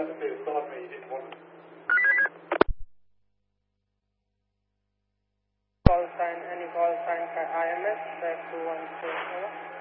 Call sign, any call sign for IMS, 214.